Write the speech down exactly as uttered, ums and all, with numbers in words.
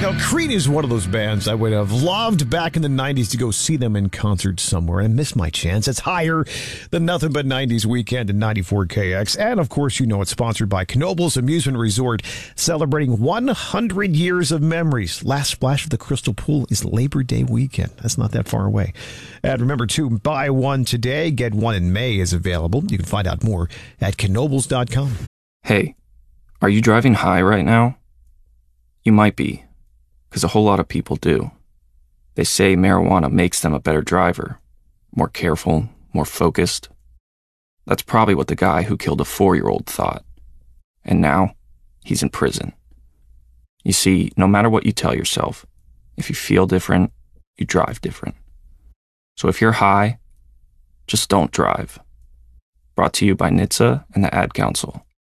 Now, Creed is one of those bands I would have loved back in the nineties to go see them in concert somewhere. I missed my chance. It's higher than Nothing But nineties Weekend in ninety-four K X. And, of course, you know it's sponsored by Knoebels Amusement Resort, celebrating one hundred years of memories. Last splash of the Crystal Pool is Labor Day weekend. That's not that far away. And remember, too, buy one today, get one in May is available. You can find out more at knoebels dot com. Hey, are you driving high right now? You might be, because a whole lot of people do. They say marijuana makes them a better driver, more careful, more focused. That's probably what the guy who killed a four-year-old thought. And now, he's in prison. You see, no matter what you tell yourself, if you feel different, you drive different. So if you're high, just don't drive. Brought to you by N H T S A and the Ad Council.